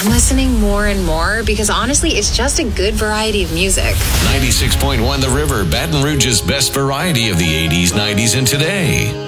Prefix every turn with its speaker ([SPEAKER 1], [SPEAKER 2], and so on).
[SPEAKER 1] I'm listening more and more because honestly, it's just a good variety of music.
[SPEAKER 2] 96.1 The River, Baton Rouge's best variety of the 80s, 90s, and today.